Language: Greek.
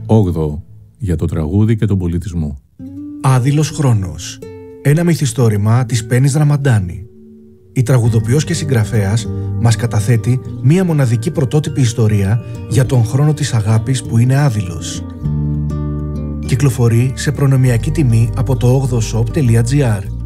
8ο για το τραγούδι και τον πολιτισμό. Άδειλος χρόνος. Ένα μυθιστόρημα της Πέννης Δραμαντάνη. Η τραγουδοποιός και συγγραφέας μας καταθέτει μία μοναδική πρωτότυπη ιστορία για τον χρόνο της αγάπης που είναι άδειλος. Κυκλοφορεί σε προνομιακή τιμή από το 8oshop.gr.